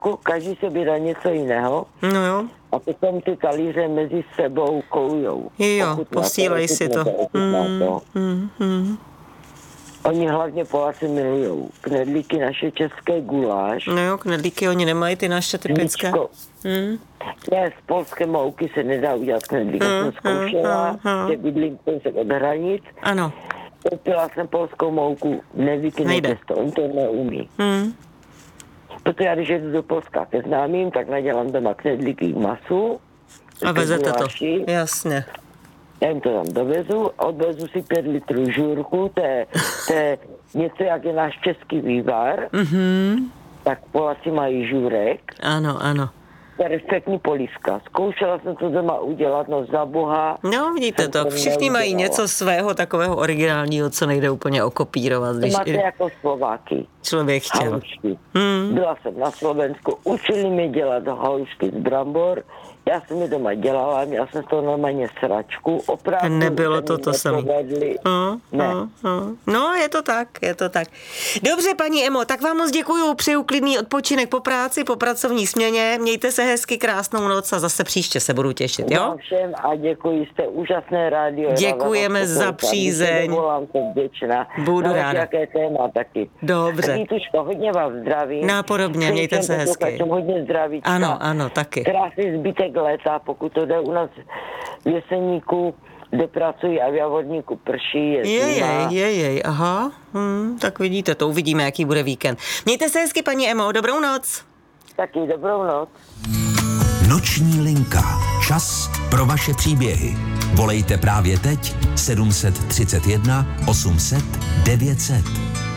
každý se bědá něco jiného. No jo. A potom ty talíře mezi sebou koujou. Jo, posílej si to. Oni hlavně Poláci milujou knedlíky, naše české guláš. No jo, knedlíky oni nemají, ty naše typické. Ne, z polské mouky se nedá udělat knedlík. Jsem zkoušela, že bydlím kousek od hranic. Ano. Koupila jsem polskou mouku, nevykne těsto, on to neumí. Protože já, když jedu do Polska ke známým, tak nadělám doma knedlíky k masu. A vezete to, jasně. Já jim to tam dovezu, odvezu si 5 litrů žurku, to je něco, jak je náš český vývar, tak Poláci mají žurek. Ano. To je respektní polívka. Zkoušela jsem to doma udělat, no za boha. No, vidíte to, všichni mají něco svého takového originálního, co nejde úplně okopírovat. To máte jako Slováky. Člověk chtěl. Byla jsem na Slovensku, učili mě dělat halušky z brambor, já jsem je doma dělala, měla jsem z toho normálně sračku, opravdu. Nebylo to samé. No, je to tak. Dobře, paní Emo, tak vám moc děkuju, přeju klidný odpočinek po práci, po pracovní směně, mějte se hezky, krásnou noc a zase příště se budu těšit, jo? Všem a děkuji, jste úžasné rádio. Děkujeme za přízeň. Volám, jsem vděčná. Budu ráda. Jaké téma taky. Dobře. Vítuško, hodně vám zdravím. Nápodobně, mějte se hezky. Hodně zdraví. Ano, taky. Krásný zbytek léta, pokud to jde u nás v Jeseníku, kde pracují a v Javorníku prší. Jej, aha. Tak vidíte, to uvidíme, jaký bude víkend. Mějte se hezky, paní Emo, dobrou noc. Taky dobrou noc. Noční linka. Čas pro vaše příběhy. Volejte právě teď 731 800 900.